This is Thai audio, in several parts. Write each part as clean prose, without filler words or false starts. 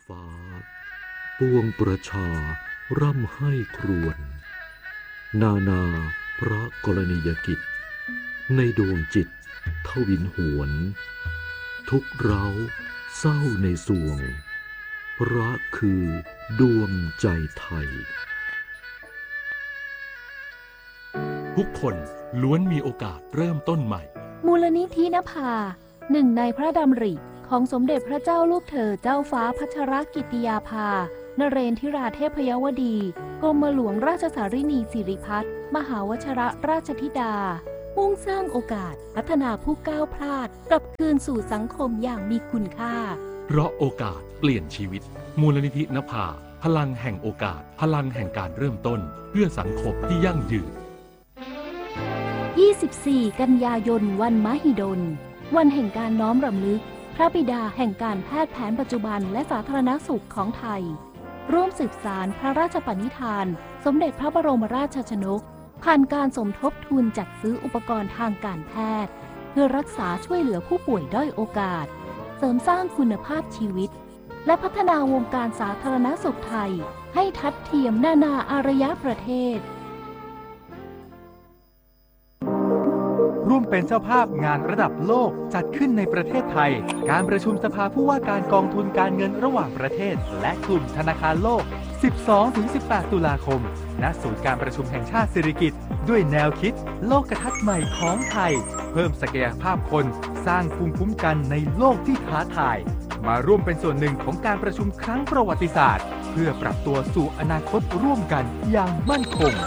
ฟ้าปวงประชาร่ำให้ครวญนาพระกรณียกิจในดวงจิตทวินหวนทุกเร้าเศร้าในสวงพระคือดวงใจไทยทุกคนล้วนมีโอกาสเริ่มต้นใหม่มูลนิธินภาหนึ่งในพระดำริของสมเด็จพระเจ้าลูกเธอเจ้าฟ้าพัชรกิติยาภานเรนทิราเทพยวดีกรมหลวงราชสารินีสิริพัฒน์มหาวชิรราชธิดามุ่งสร้างโอกาสพัฒนาผู้ก้าวพลาดกลับคืนสู่สังคมอย่างมีคุณค่าเพราะโอกาสเปลี่ยนชีวิตมูลนิธินภาพลังแห่งโอกาสพลังแห่งการเริ่มต้นเพื่อสังคมที่ยั่งยืน 24 กันยายนวันมหิดลวันแห่งการน้อมรำลึกพระบิดาแห่งการแพทย์แผนปัจจุบันและสาธารณสุขของไทยร่วมสืบสานพระราชปณิธานสมเด็จพระบรมราชชนกผ่านการสมทบทุนจัดซื้ออุปกรณ์ทางการแพทย์เพื่อรักษาช่วยเหลือผู้ป่วยด้อยโอกาสเสริมสร้างคุณภาพชีวิตและพัฒนาวงการสาธารณสุขไทยให้ทัดเทียมนานาอารยประเทศร่วมเป็นเจ้าภาพงานระดับโลกจัดขึ้นในประเทศไทยการประชุมสภาผู้ว่าการกองทุนการเงินระหว่างประเทศและกลุ่มธนาคารโลก 12-18 ตุลาคมณศูนย์การประชุมแห่งชาติสิริกิติ์ด้วยแนวคิดโลกทัศน์ใหม่ของไทยเพิ่มศักยภาพคนสร้างภูมิคุ้มกันในโลกที่ท้าทายมาร่วมเป็นส่วนหนึ่งของการประชุมครั้งประวัติศาสตร์เพื่อปรับตัวสู่อนาคตร่วมกันอย่างมั่นคง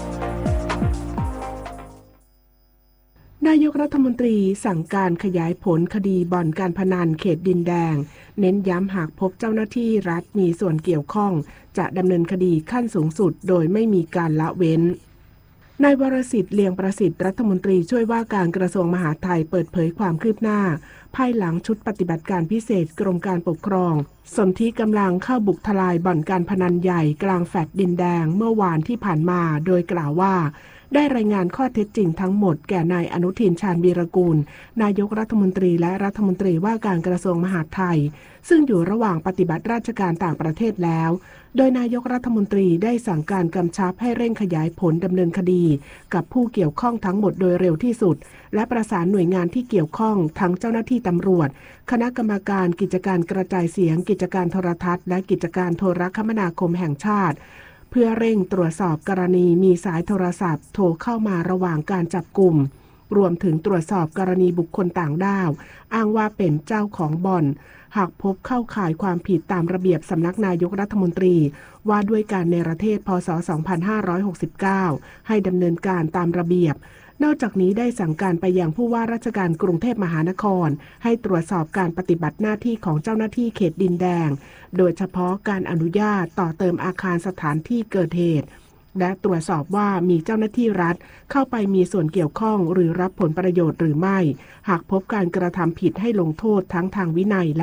นายกรัฐมนตรีสั่งการขยายผลคดีบ่อนการพนันเขตดินแดงเน้นย้ำหากพบเจ้าหน้าที่รัฐมีส่วนเกี่ยวข้องจะดำเนินคดีขั้นสูงสุดโดยไม่มีการละเว้นนายวรสิทธิ์เลียงประสิทธิ์รัฐมนตรีช่วยว่าการกระทรวงมหาดไทยเปิดเผยความคืบหน้าภายหลังชุดปฏิบัติการพิเศษกรมการปกครองสนธิกำลังเข้าบุกทลายบ่อนการพนันใหญ่กลางแฟลตดินแดงเมื่อวานที่ผ่านมาโดยกล่าวว่าได้รายงานข้อเท็จจริงทั้งหมดแก่นายอนุทินชาญวีรกูลนายกรัฐมนตรีและรัฐมนตรีว่าการกระทรวงมหาดไทยซึ่งอยู่ระหว่างปฏิบัติราชการต่างประเทศแล้วโดยนายกรัฐมนตรีได้สั่งการกำชับให้เร่งขยายผลดำเนินคดีกับผู้เกี่ยวข้องทั้งหมดโดยเร็วที่สุดและประสานหน่วยงานที่เกี่ยวข้องทั้งเจ้าหน้าที่ตำรวจคณะกรรมการกิจการกระจายเสียงกิจการโทรทัศน์และกิจการโทรคมนาคมแห่งชาติเพื่อเร่งตรวจสอบกรณีมีสายโทรศัพท์โทรเข้ามาระหว่างการจับกุมรวมถึงตรวจสอบกรณีบุคคลต่างด้าวอ้างว่าเป็นเจ้าของบ่อนหากพบเข้าข่ายความผิดตามระเบียบสำนักนายกรัฐมนตรีว่าด้วยการเนรเทศพ.ศ. 2569ให้ดำเนินการตามระเบียบนอกจากนี้ได้สั่งการไปยังผู้ว่าราชการกรุงเทพมหานครให้ตรวจสอบการปฏิบัติหน้าที่ของเจ้าหน้าที่เขตดินแดงโดยเฉพาะการอนุญาตต่อเติมอาคารสถานที่เกิดเหตุและตรวจสอบว่ามีเจ้าหน้าที่รัฐเข้าไปมีส่วนเกี่ยวข้องหรือรับผลประโยชน์หรือไม่หากพบการกระทำผิดให้ลงโทษทั้งทางวินัย